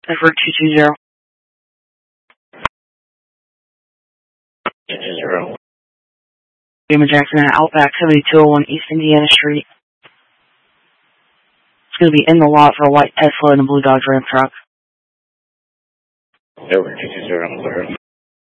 Effort 220. 220. Damon Jackson at Outback 7201 East Indiana Street. It's going to be in the lot for a white Tesla and a blue Dodge Ram truck. Over 220 on the clear.